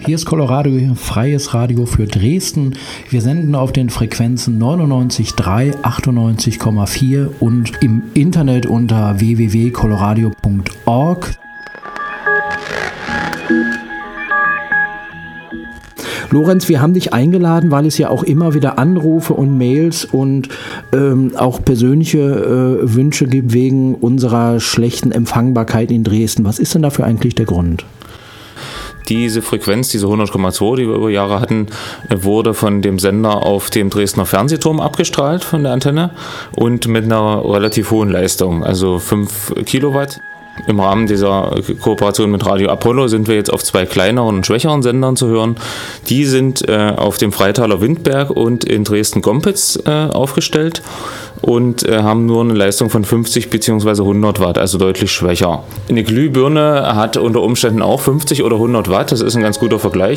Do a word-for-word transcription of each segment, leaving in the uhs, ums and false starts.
Hier ist Coloradio, freies Radio für Dresden. Wir senden auf den Frequenzen neunundneunzig Komma drei, achtundneunzig Komma vier und im Internet unter w w w punkt coloradio punkt org. Lorenz, wir haben dich eingeladen, weil es ja auch immer wieder Anrufe und Mails und ähm, auch persönliche äh, Wünsche gibt wegen unserer schlechten Empfangbarkeit in Dresden. Was ist denn dafür eigentlich der Grund? Diese Frequenz, diese hundert Komma zwei, die wir über Jahre hatten, wurde von dem Sender auf dem Dresdner Fernsehturm abgestrahlt von der Antenne und mit einer relativ hohen Leistung, also fünf Kilowatt. Im Rahmen dieser Kooperation mit Radio Apollo sind wir jetzt auf zwei kleineren und schwächeren Sendern zu hören. Die sind äh, auf dem Freitaler Windberg und in Dresden-Gompitz äh, aufgestellt und äh, haben nur eine Leistung von fünfzig bzw. hundert Watt, also deutlich schwächer. Eine Glühbirne hat unter Umständen auch fünfzig oder hundert Watt, das ist ein ganz guter Vergleich.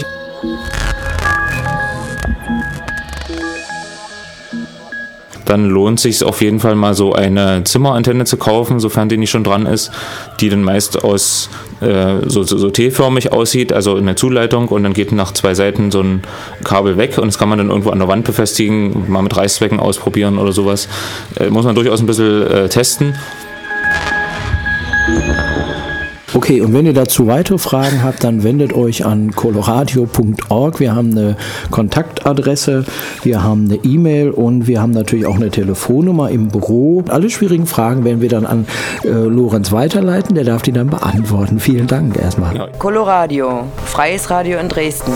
Dann lohnt es sich auf jeden Fall mal so eine Zimmerantenne zu kaufen, sofern die nicht schon dran ist, die dann meist aus äh, so, so, so T-förmig aussieht, also eine Zuleitung, und dann geht nach zwei Seiten so ein Kabel weg und das kann man dann irgendwo an der Wand befestigen, mal mit Reißzwecken ausprobieren oder sowas. Äh, muss man durchaus ein bisschen äh, testen. Okay, und wenn ihr dazu weitere Fragen habt, dann wendet euch an coloradio punkt org. Wir haben eine Kontaktadresse, wir haben eine E-Mail und wir haben natürlich auch eine Telefonnummer im Büro. Alle schwierigen Fragen werden wir dann an äh, Lorenz weiterleiten, der darf die dann beantworten. Vielen Dank erstmal. Ja. Coloradio, freies Radio in Dresden.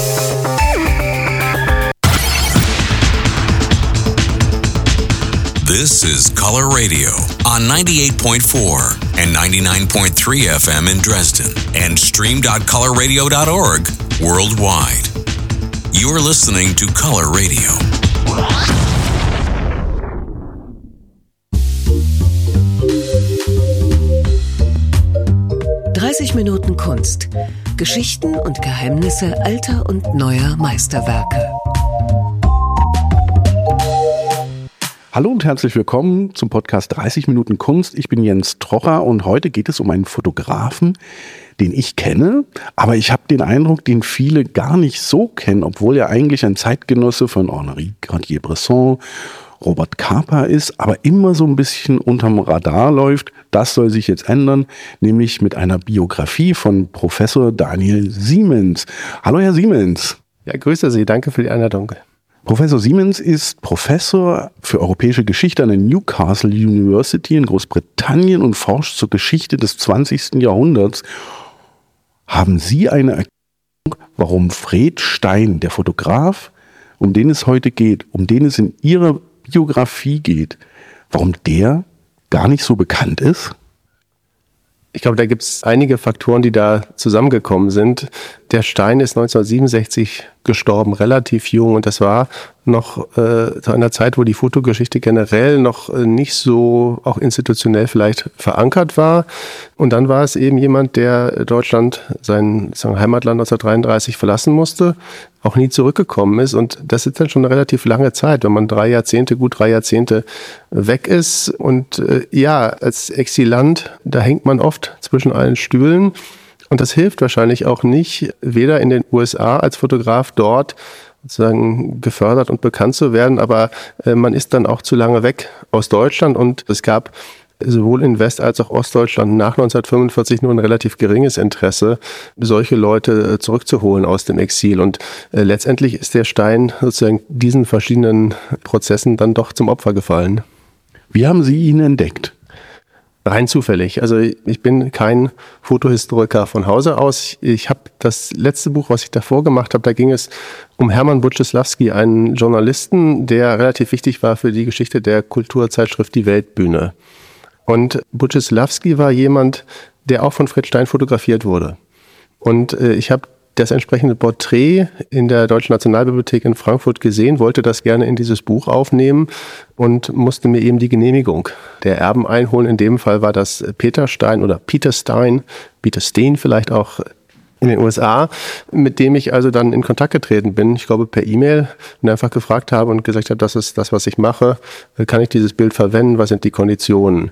This is Color Radio on ninety-eight point four and ninety-nine point three F M in Dresden and stream dot color radio dot org worldwide. You're listening to Color Radio. dreißig Minuten Kunst. Geschichten und Geheimnisse alter und neuer Meisterwerke. Hallo und herzlich willkommen zum Podcast dreißig Minuten Kunst. Ich bin Jens Trocher und heute geht es um einen Fotografen, den ich kenne, aber ich habe den Eindruck, den viele gar nicht so kennen, obwohl er eigentlich ein Zeitgenosse von Henri Cartier-Bresson, Robert Capa ist, aber immer so ein bisschen unterm Radar läuft. Das soll sich jetzt ändern, nämlich mit einer Biografie von Professor Daniel Siemens. Hallo Herr Siemens. Ja, grüße Sie, danke für die Einladung. Professor Siemens ist Professor für europäische Geschichte an der Newcastle University in Großbritannien und forscht zur Geschichte des zwanzigsten Jahrhunderts. Haben Sie eine Erklärung, warum Fred Stein, der Fotograf, um den es heute geht, um den es in Ihrer Biografie geht, warum der gar nicht so bekannt ist? Ich glaube, da gibt es einige Faktoren, die da zusammengekommen sind. Der Stein ist neunzehnhundertsiebenundsechzig gestorben, relativ jung, und das war noch äh, zu einer Zeit, wo die Fotogeschichte generell noch äh, nicht so auch institutionell vielleicht verankert war. Und dann war es eben jemand, der Deutschland, sein sagen, Heimatland neunzehnhundertdreiunddreißig verlassen musste, auch nie zurückgekommen ist. Und das ist dann schon eine relativ lange Zeit, wenn man drei Jahrzehnte, gut drei Jahrzehnte weg ist. Und äh, ja, als Exilant, da hängt man oft zwischen allen Stühlen. Und das hilft wahrscheinlich auch nicht, weder in den U S A als Fotograf dort sozusagen gefördert und bekannt zu werden, aber äh, man ist dann auch zu lange weg aus Deutschland, und es gab sowohl in West- als auch Ostdeutschland nach neunzehnhundertfünfundvierzig nur ein relativ geringes Interesse, solche Leute zurückzuholen aus dem Exil. Und äh, letztendlich ist der Stein sozusagen diesen verschiedenen Prozessen dann doch zum Opfer gefallen. Wie haben Sie ihn entdeckt? Rein zufällig. Also ich bin kein Fotohistoriker von Hause aus. Ich habe das letzte Buch, was ich davor gemacht habe, da ging es um Hermann Buczysławski, einen Journalisten, der relativ wichtig war für die Geschichte der Kulturzeitschrift Die Weltbühne. Und Buczysławski war jemand, der auch von Fred Stein fotografiert wurde. Und äh, ich habe das entsprechende Porträt in der Deutschen Nationalbibliothek in Frankfurt gesehen, wollte das gerne in dieses Buch aufnehmen und musste mir eben die Genehmigung der Erben einholen. In dem Fall war das Peter Stein oder Peter Stein, Peter Steen vielleicht auch in den U S A, mit dem ich also dann in Kontakt getreten bin, ich glaube per E-Mail, und einfach gefragt habe und gesagt habe, das ist das, was ich mache, kann ich dieses Bild verwenden, was sind die Konditionen?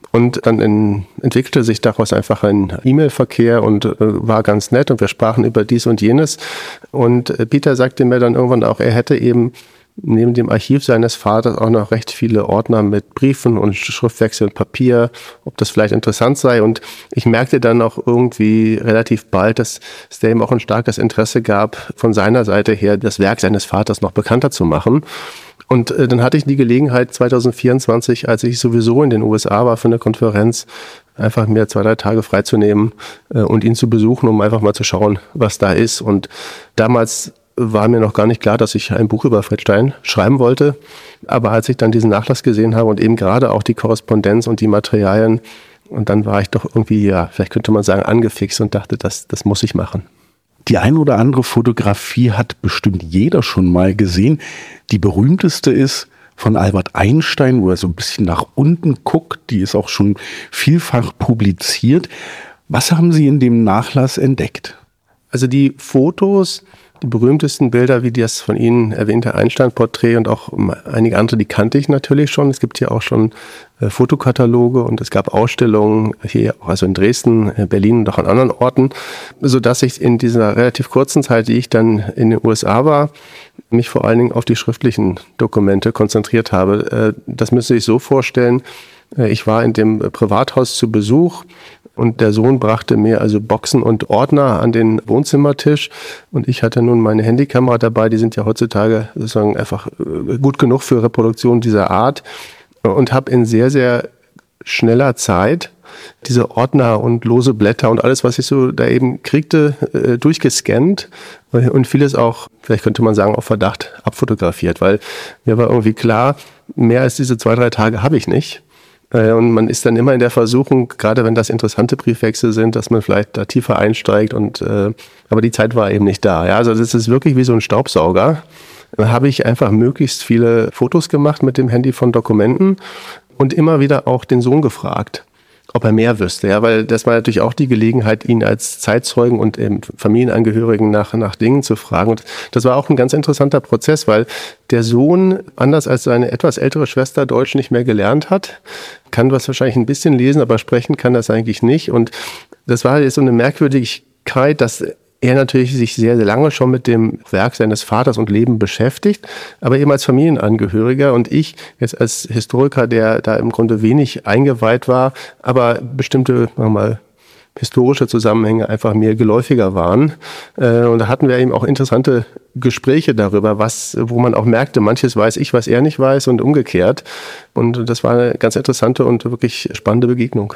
Und dann in, entwickelte sich daraus einfach ein E-Mail-Verkehr und äh, war ganz nett und wir sprachen über dies und jenes. Und äh, Peter sagte mir dann irgendwann auch, er hätte eben neben dem Archiv seines Vaters auch noch recht viele Ordner mit Briefen und Schriftwechsel und Papier, ob das vielleicht interessant sei. Und ich merkte dann auch irgendwie relativ bald, dass es da eben auch ein starkes Interesse gab, von seiner Seite her das Werk seines Vaters noch bekannter zu machen. Und äh, dann hatte ich die Gelegenheit zwanzig vierundzwanzig, als ich sowieso in den U S A war für eine Konferenz, einfach mir zwei, drei Tage freizunehmen äh, und ihn zu besuchen, um einfach mal zu schauen, was da ist. Und damals war mir noch gar nicht klar, dass ich ein Buch über Fred Stein schreiben wollte. Aber als ich dann diesen Nachlass gesehen habe und eben gerade auch die Korrespondenz und die Materialien, und dann war ich doch irgendwie, ja, vielleicht könnte man sagen, angefixt und dachte, das, das muss ich machen. Die ein oder andere Fotografie hat bestimmt jeder schon mal gesehen. Die berühmteste ist von Albert Einstein, wo er so ein bisschen nach unten guckt. Die ist auch schon vielfach publiziert. Was haben Sie in dem Nachlass entdeckt? Also die Fotos, die berühmtesten Bilder, wie das von Ihnen erwähnte Einstein-Porträt und auch einige andere, die kannte ich natürlich schon. Es gibt hier auch schon äh, Fotokataloge und es gab Ausstellungen hier, also in Dresden, Berlin und auch an anderen Orten, sodass ich in dieser relativ kurzen Zeit, die ich dann in den U S A war, mich vor allen Dingen auf die schriftlichen Dokumente konzentriert habe. Äh, das müsste ich so vorstellen, äh, ich war in dem Privathaus zu Besuch. Und der Sohn brachte mir also Boxen und Ordner an den Wohnzimmertisch. Und ich hatte nun meine Handykamera dabei. Die sind ja heutzutage sozusagen einfach gut genug für Reproduktion dieser Art. Und habe in sehr, sehr schneller Zeit diese Ordner und lose Blätter und alles, was ich so da eben kriegte, durchgescannt. Und vieles auch, vielleicht könnte man sagen, auf Verdacht abfotografiert. Weil mir war irgendwie klar, mehr als diese zwei, drei Tage habe ich nicht. Und man ist dann immer in der Versuchung, gerade wenn das interessante Briefwechsel sind, dass man vielleicht da tiefer einsteigt. Und äh, aber die Zeit war eben nicht da. Ja, also das ist wirklich wie so ein Staubsauger. Da habe ich einfach möglichst viele Fotos gemacht mit dem Handy von Dokumenten und immer wieder auch den Sohn gefragt, ob er mehr wüsste. Ja, weil das war natürlich auch die Gelegenheit, ihn als Zeitzeugen und ähm, Familienangehörigen nach, nach Dingen zu fragen. Und das war auch ein ganz interessanter Prozess, weil der Sohn, anders als seine etwas ältere Schwester, Deutsch nicht mehr gelernt hat, kann was wahrscheinlich ein bisschen lesen, aber sprechen kann das eigentlich nicht. Und das war jetzt so eine Merkwürdigkeit, dass er natürlich sich sehr, sehr lange schon mit dem Werk seines Vaters und Leben beschäftigt, aber eben als Familienangehöriger und ich jetzt als Historiker, der da im Grunde wenig eingeweiht war, aber bestimmte, sagen wir mal, historische Zusammenhänge einfach mir geläufiger waren. Und da hatten wir eben auch interessante Gespräche darüber, was, wo man auch merkte, manches weiß ich, was er nicht weiß und umgekehrt. Und das war eine ganz interessante und wirklich spannende Begegnung.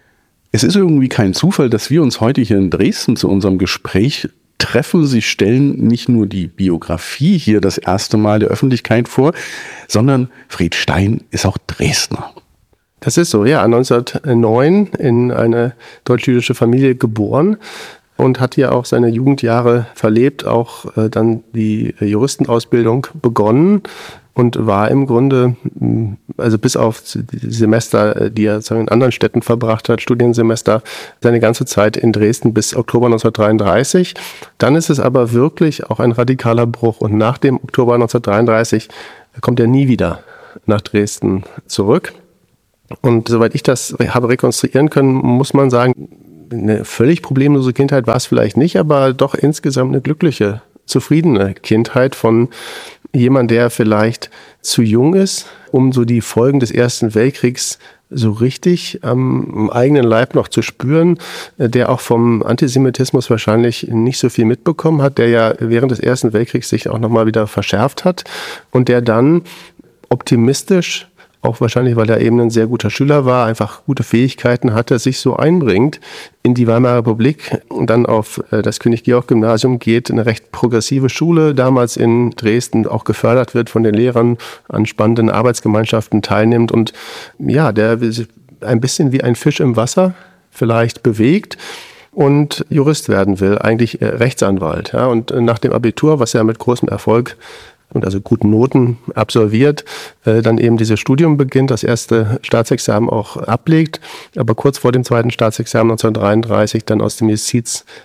Es ist irgendwie kein Zufall, dass wir uns heute hier in Dresden zu unserem Gespräch treffen. Sie stellen nicht nur die Biografie hier das erste Mal der Öffentlichkeit vor, sondern Fred Stein ist auch Dresdner. Das ist so, ja, neunzehnhundertneun in eine deutsch-jüdische Familie geboren und hat hier auch seine Jugendjahre verlebt, auch äh, dann die Juristenausbildung begonnen. Und war im Grunde, also bis auf die Semester, die er in anderen Städten verbracht hat, Studiensemester, seine ganze Zeit in Dresden bis Oktober neunzehnhundertdreiunddreißig. Dann ist es aber wirklich auch ein radikaler Bruch. Und nach dem Oktober neunzehnhundertdreiunddreißig kommt er nie wieder nach Dresden zurück. Und soweit ich das habe rekonstruieren können, muss man sagen, eine völlig problemlose Kindheit war es vielleicht nicht, aber doch insgesamt eine glückliche, zufriedene Kindheit von jemand, der vielleicht zu jung ist, um so die Folgen des Ersten Weltkriegs so richtig am eigenen Leib noch zu spüren, der auch vom Antisemitismus wahrscheinlich nicht so viel mitbekommen hat, der ja während des Ersten Weltkriegs sich auch nochmal wieder verschärft hat und der dann optimistisch, auch wahrscheinlich, weil er eben ein sehr guter Schüler war, einfach gute Fähigkeiten hatte, sich so einbringt in die Weimarer Republik und dann auf das König-Georg-Gymnasium geht, eine recht progressive Schule, damals in Dresden auch gefördert wird von den Lehrern, an spannenden Arbeitsgemeinschaften teilnimmt und ja, der ein bisschen wie ein Fisch im Wasser vielleicht bewegt und Jurist werden will, eigentlich Rechtsanwalt. Ja, und nach dem Abitur, was er mit großem Erfolg und also guten Noten absolviert, äh, dann eben dieses Studium beginnt, das erste Staatsexamen auch ablegt, aber kurz vor dem zweiten Staatsexamen neunzehnhundertdreiunddreißig dann aus dem Justiz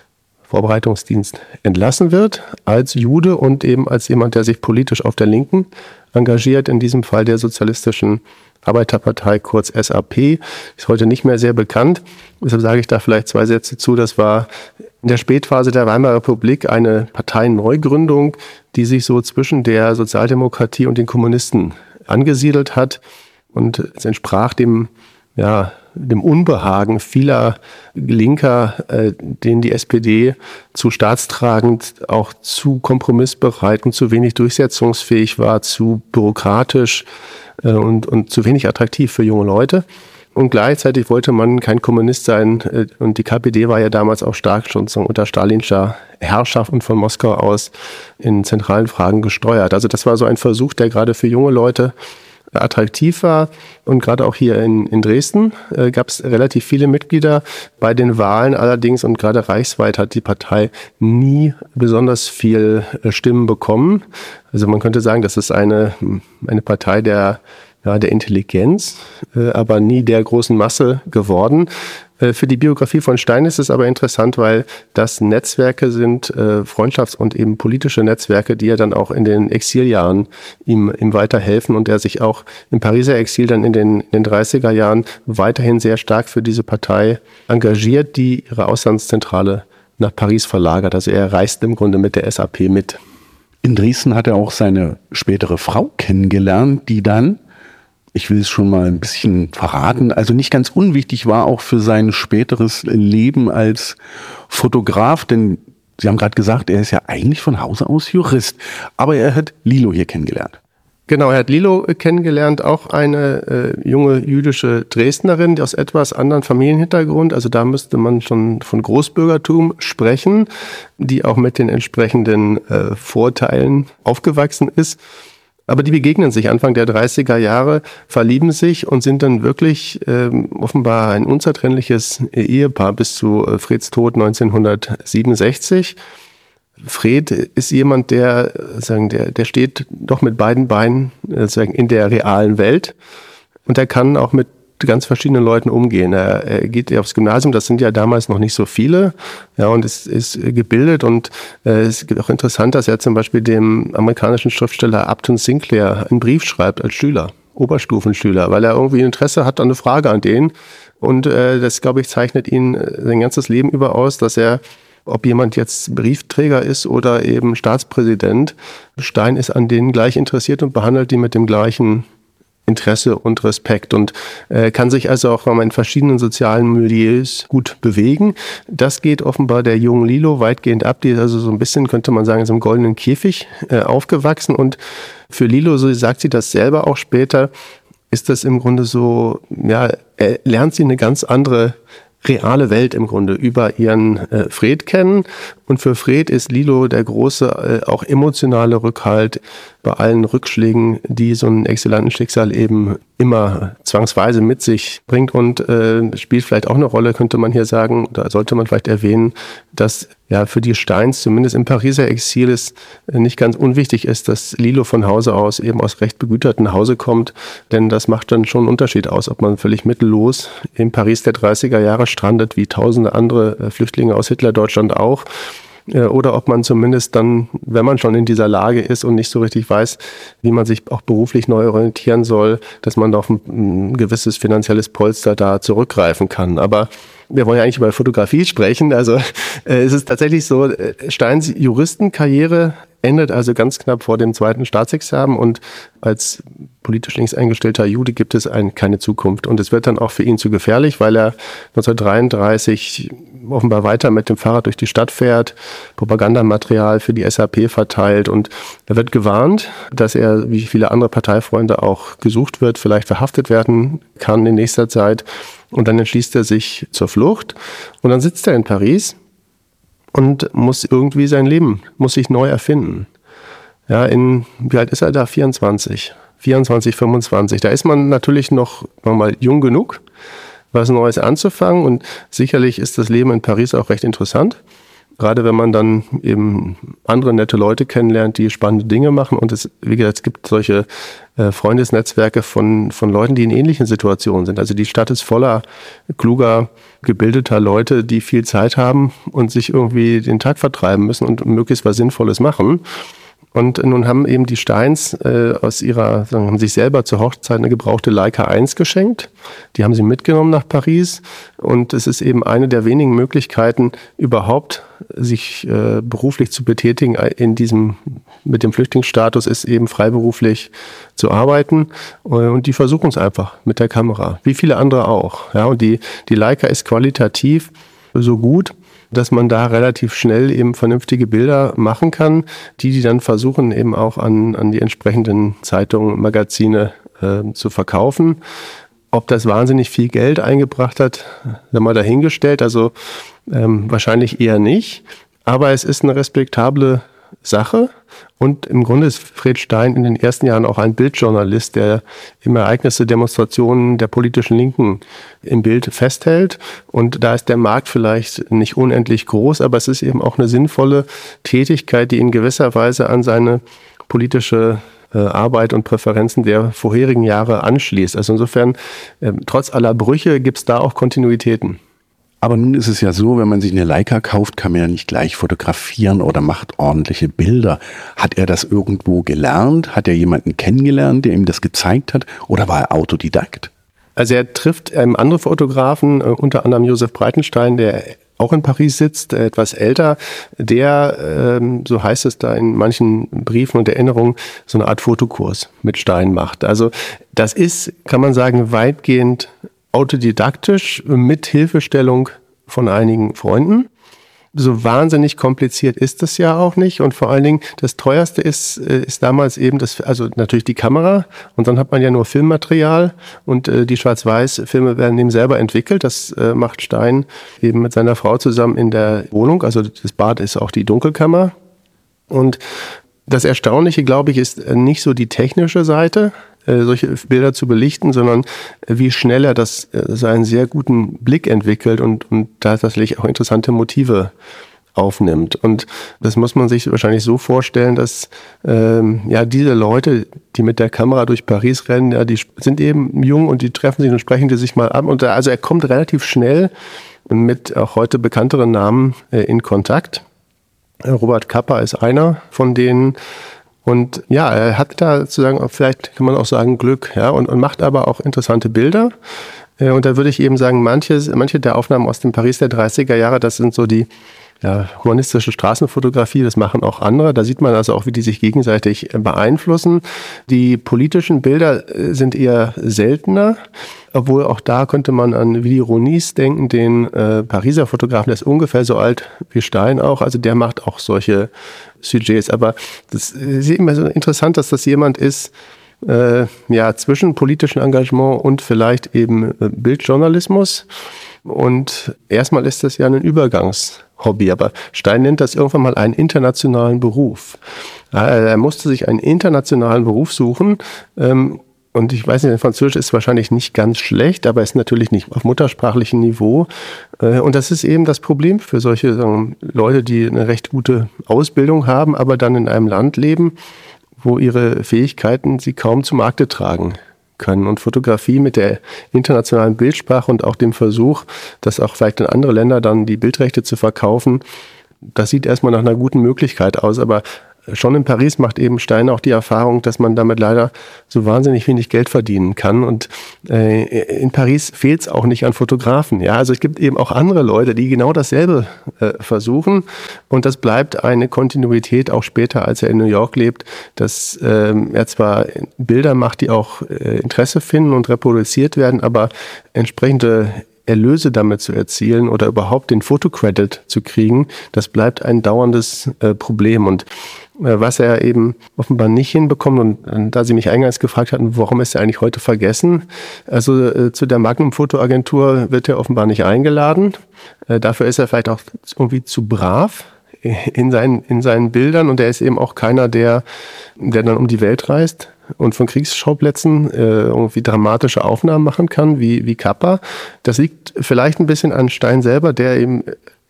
Vorbereitungsdienst entlassen wird, als Jude und eben als jemand, der sich politisch auf der Linken engagiert, in diesem Fall der Sozialistischen Arbeiterpartei, kurz S A P, ist heute nicht mehr sehr bekannt. Deshalb sage ich da vielleicht zwei Sätze zu. Das war in der Spätphase der Weimarer Republik eine Parteieneugründung, die sich so zwischen der Sozialdemokratie und den Kommunisten angesiedelt hat. Und es entsprach dem, ja, dem Unbehagen vieler Linker, äh, denen die S P D zu staatstragend, auch zu kompromissbereit und zu wenig durchsetzungsfähig war, zu bürokratisch äh, und, und zu wenig attraktiv für junge Leute. Und gleichzeitig wollte man kein Kommunist sein. Äh, und die K P D war ja damals auch stark schon so unter stalinscher Herrschaft und von Moskau aus in zentralen Fragen gesteuert. Also das war so ein Versuch, der gerade für junge Leute attraktiv war. Und gerade auch hier in, in Dresden äh, gab es relativ viele Mitglieder. Bei den Wahlen allerdings und gerade reichsweit hat die Partei nie besonders viel äh, Stimmen bekommen. Also man könnte sagen, das ist eine, eine Partei der, ja, der Intelligenz, äh, aber nie der großen Masse geworden. Für die Biografie von Stein ist es aber interessant, weil das Netzwerke sind, äh, Freundschafts- und eben politische Netzwerke, die ja dann auch in den Exiljahren ihm, ihm weiterhelfen und er sich auch im Pariser Exil dann in den, in den dreißiger Jahren weiterhin sehr stark für diese Partei engagiert, die ihre Auslandszentrale nach Paris verlagert. Also er reist im Grunde mit der S A P mit. In Dresden hat er auch seine spätere Frau kennengelernt, die dann, ich will es schon mal ein bisschen verraten, also nicht ganz unwichtig war auch für sein späteres Leben als Fotograf, denn Sie haben gerade gesagt, er ist ja eigentlich von Hause aus Jurist, aber er hat Lilo hier kennengelernt. Genau, er hat Lilo kennengelernt, auch eine äh, junge jüdische Dresdnerin aus etwas anderen Familienhintergrund. Also da müsste man schon von Großbürgertum sprechen, die auch mit den entsprechenden äh, Vorteilen aufgewachsen ist. Aber die begegnen sich Anfang der dreißiger Jahre, verlieben sich und sind dann wirklich ähm, offenbar ein unzertrennliches Ehepaar bis zu äh, Freds Tod neunzehnhundertsiebenundsechzig. Fred ist jemand, der, sagen, der, der steht doch mit beiden Beinen äh, sagen, in der realen Welt und er kann auch mit ganz verschiedenen Leuten umgehen. Er, er geht aufs Gymnasium, das sind ja damals noch nicht so viele, ja, und ist, ist gebildet und äh, es ist auch interessant, dass er zum Beispiel dem amerikanischen Schriftsteller Upton Sinclair einen Brief schreibt als Schüler, Oberstufenschüler, weil er irgendwie Interesse hat an eine Frage an den und äh, das, glaube ich, zeichnet ihn sein ganzes Leben über aus, dass er, ob jemand jetzt Briefträger ist oder eben Staatspräsident, Stein ist an denen gleich interessiert und behandelt die mit dem gleichen Interesse und Respekt und äh, kann sich also auch in verschiedenen sozialen Milieus gut bewegen. Das geht offenbar der jungen Lilo weitgehend ab. Die ist also so ein bisschen, könnte man sagen, in so einem goldenen Käfig äh, aufgewachsen. Und für Lilo, so sagt sie das selber auch später, ist das im Grunde so, ja, äh, lernt sie eine ganz andere reale Welt im Grunde über ihren äh, Fred kennen. Und für Fred ist Lilo der große, äh, auch emotionale Rückhalt bei allen Rückschlägen, die so ein Exilantenschicksal eben immer zwangsweise mit sich bringt und äh, spielt vielleicht auch eine Rolle, könnte man hier sagen, oder sollte man vielleicht erwähnen, dass ja für die Steins, zumindest im Pariser Exil, es äh, nicht ganz unwichtig ist, dass Lilo von Hause aus eben aus recht begüterten Hause kommt, denn das macht dann schon einen Unterschied aus, ob man völlig mittellos in Paris der dreißiger Jahre strandet, wie tausende andere äh, Flüchtlinge aus Hitlerdeutschland auch, oder ob man zumindest dann, wenn man schon in dieser Lage ist und nicht so richtig weiß, wie man sich auch beruflich neu orientieren soll, dass man auf ein, ein gewisses finanzielles Polster da zurückgreifen kann. Aber wir wollen ja eigentlich über Fotografie sprechen. Also äh, es ist tatsächlich so, Steins Juristenkarriere endet also ganz knapp vor dem zweiten Staatsexamen und als politisch links eingestellter Jude gibt es ein, keine Zukunft. Und es wird dann auch für ihn zu gefährlich, weil er neunzehnhundertdreiunddreißig offenbar weiter mit dem Fahrrad durch die Stadt fährt, Propagandamaterial für die S A P verteilt und er wird gewarnt, dass er, wie viele andere Parteifreunde, auch gesucht wird, vielleicht verhaftet werden kann in nächster Zeit. Und dann entschließt er sich zur Flucht und dann sitzt er in Paris und muss irgendwie sein Leben, muss sich neu erfinden. Ja, in, wie alt ist er da? vierundzwanzig, vierundzwanzig, fünfundzwanzig. Da ist man natürlich noch, sagen wir mal, jung genug, was Neues anzufangen und sicherlich ist das Leben in Paris auch recht interessant. Gerade wenn man dann eben andere nette Leute kennenlernt, die spannende Dinge machen. Und es, wie gesagt, es gibt solche äh, Freundesnetzwerke von, von Leuten, die in ähnlichen Situationen sind. Also die Stadt ist voller kluger, gebildeter Leute, die viel Zeit haben und sich irgendwie den Tag vertreiben müssen und möglichst was Sinnvolles machen. Und nun haben eben die Steins äh, aus ihrer, sagen, haben sich selber zur Hochzeit eine gebrauchte Leica eins geschenkt. Die haben sie mitgenommen nach Paris. Und es ist eben eine der wenigen Möglichkeiten, überhaupt sich äh, beruflich zu betätigen in diesem, mit dem Flüchtlingsstatus, ist eben freiberuflich zu arbeiten. Und die versuchen es einfach mit der Kamera, wie viele andere auch. Ja, und die, die Leica ist qualitativ so gut, dass man da relativ schnell eben vernünftige Bilder machen kann, die die dann versuchen eben auch an, an die entsprechenden Zeitungen, Magazine äh, zu verkaufen. Ob das wahnsinnig viel Geld eingebracht hat, haben wir dahingestellt, also ähm, wahrscheinlich eher nicht. Aber es ist eine respektable Sache. Und im Grunde ist Fred Stein in den ersten Jahren auch ein Bildjournalist, der immer Ereignisse, Demonstrationen der politischen Linken im Bild festhält. Und da ist der Markt vielleicht nicht unendlich groß, aber es ist eben auch eine sinnvolle Tätigkeit, die in gewisser Weise an seine politische äh, Arbeit und Präferenzen der vorherigen Jahre anschließt. Also insofern, äh, trotz aller Brüche gibt es da auch Kontinuitäten. Aber nun ist es ja so, wenn man sich eine Leica kauft, kann man ja nicht gleich fotografieren oder macht ordentliche Bilder. Hat er das irgendwo gelernt? Hat er jemanden kennengelernt, der ihm das gezeigt hat? Oder war er Autodidakt? Also er trifft ähm, andere Fotografen, äh, unter anderem Josef Breitenstein, der auch in Paris sitzt, äh, etwas älter, der, ähm, so heißt es da in manchen Briefen und Erinnerungen, so eine Art Fotokurs mit Stein macht. Also das ist, kann man sagen, weitgehend autodidaktisch mit Hilfestellung von einigen Freunden. So wahnsinnig kompliziert ist das ja auch nicht. Und vor allen Dingen, das teuerste ist, ist damals eben das, also natürlich die Kamera. Und dann hat man ja nur Filmmaterial und äh, die Schwarz-Weiß-Filme werden eben selber entwickelt. Das äh, macht Stein eben mit seiner Frau zusammen in der Wohnung. Also das Bad ist auch die Dunkelkammer. Und das Erstaunliche, glaube ich, ist nicht so die technische Seite, solche Bilder zu belichten, sondern wie schnell er das, seinen sehr guten Blick entwickelt und, und da tatsächlich auch interessante Motive aufnimmt. Und das muss man sich wahrscheinlich so vorstellen, dass ähm, ja diese Leute, die mit der Kamera durch Paris rennen, ja, die sind eben jung und die treffen sich und sprechen die sich mal ab. Und da, also er kommt relativ schnell mit auch heute bekannteren Namen äh, in Kontakt. Robert Capa ist einer von denen. Und ja, er hat da sozusagen, vielleicht kann man auch sagen, Glück, ja, und, und macht aber auch interessante Bilder. Und da würde ich eben sagen, manche, manche der Aufnahmen aus dem Paris der dreißiger Jahre, das sind so die ja, humanistische Straßenfotografie, das machen auch andere. Da sieht man also auch, wie die sich gegenseitig beeinflussen. Die politischen Bilder sind eher seltener, obwohl auch da könnte man an Willy Ronis denken, den äh, Pariser Fotografen, der ist ungefähr so alt wie Stein auch, also der macht auch solche Sujets. Aber das ist immer so interessant, dass das jemand ist, äh, ja, zwischen politischem Engagement und vielleicht eben äh, Bildjournalismus. Und erstmal ist das ja ein Übergangshobby, aber Stein nennt das irgendwann mal einen internationalen Beruf. Er musste sich einen internationalen Beruf suchen. Und ich weiß nicht, Französisch ist wahrscheinlich nicht ganz schlecht, aber ist natürlich nicht auf muttersprachlichem Niveau. Und das ist eben das Problem für solche sagen, Leute, die eine recht gute Ausbildung haben, aber dann in einem Land leben, wo ihre Fähigkeiten sie kaum zu Markte tragen können. Und Fotografie mit der internationalen Bildsprache und auch dem Versuch, das auch vielleicht in andere Länder dann die Bildrechte zu verkaufen, das sieht erstmal nach einer guten Möglichkeit aus. Aber schon in Paris macht eben Stein auch die Erfahrung, dass man damit leider so wahnsinnig wenig Geld verdienen kann. Und äh, in Paris fehlt es auch nicht an Fotografen. Ja, also es gibt eben auch andere Leute, die genau dasselbe äh, versuchen. Und das bleibt eine Kontinuität auch später, als er in New York lebt, dass äh, er zwar Bilder macht, die auch äh, Interesse finden und reproduziert werden, aber entsprechende Erlöse damit zu erzielen oder überhaupt den Fotocredit zu kriegen, das bleibt ein dauerndes äh, Problem. Und äh, was er eben offenbar nicht hinbekommt, und äh, da Sie mich eingangs gefragt hatten, warum ist er eigentlich heute vergessen? Also äh, zu der Magnum Fotoagentur wird er offenbar nicht eingeladen. Äh, dafür ist er vielleicht auch irgendwie zu brav in seinen, in seinen Bildern, und er ist eben auch keiner, der, der dann um die Welt reist und von Kriegsschauplätzen äh, irgendwie dramatische Aufnahmen machen kann, wie, wie Capa. Das liegt vielleicht ein bisschen an Stein selber, der eben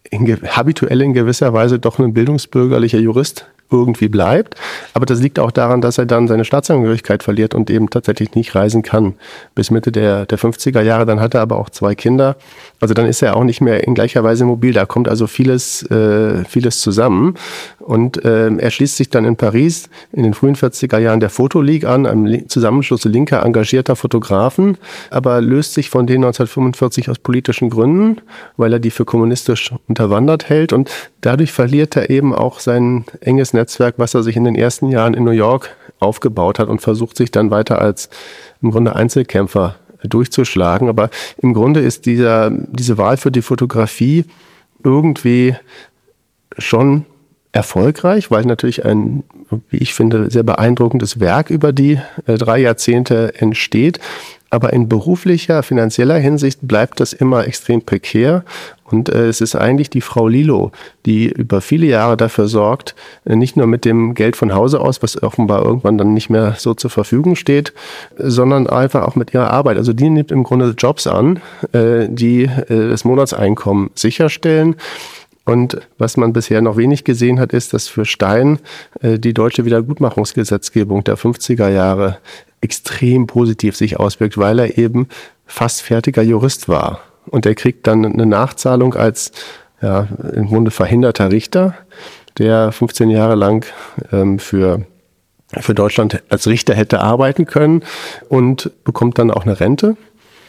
in, habituell in gewisser Weise doch ein bildungsbürgerlicher Jurist irgendwie bleibt. Aber das liegt auch daran, dass er dann seine Staatsangehörigkeit verliert und eben tatsächlich nicht reisen kann. Bis Mitte der, der fünfziger Jahre, dann hat er aber auch zwei Kinder. Also dann ist er auch nicht mehr in gleicher Weise mobil. Da kommt also vieles, äh, vieles zusammen. Und äh, er schließt sich dann in Paris in den frühen vierziger Jahren der Foto League an, einem Zusammenschluss linker engagierter Fotografen, aber löst sich von denen neunzehnhundertfünfundvierzig aus politischen Gründen, weil er die für kommunistisch unterwandert hält. Und dadurch verliert er eben auch sein enges Netzwerk, was er sich in den ersten Jahren in New York aufgebaut hat und versucht sich dann weiter als im Grunde Einzelkämpfer durchzuschlagen. Aber im Grunde ist dieser, diese Wahl für die Fotografie irgendwie schon erfolgreich, weil natürlich ein, wie ich finde, sehr beeindruckendes Werk über die äh, drei Jahrzehnte entsteht. Aber in beruflicher, finanzieller Hinsicht bleibt das immer extrem prekär. Und äh, es ist eigentlich die Frau Lilo, die über viele Jahre dafür sorgt, äh, nicht nur mit dem Geld von Hause aus, was offenbar irgendwann dann nicht mehr so zur Verfügung steht, äh, sondern einfach auch mit ihrer Arbeit. Also die nimmt im Grunde Jobs an, äh, die äh, das Monatseinkommen sicherstellen. Und was man bisher noch wenig gesehen hat, ist, dass für Stein äh, die deutsche Wiedergutmachungsgesetzgebung der fünfziger Jahre extrem positiv sich auswirkt, weil er eben fast fertiger Jurist war. Und er kriegt dann eine Nachzahlung als ja, im Grunde verhinderter Richter, der fünfzehn Jahre lang ähm, für, für Deutschland als Richter hätte arbeiten können und bekommt dann auch eine Rente,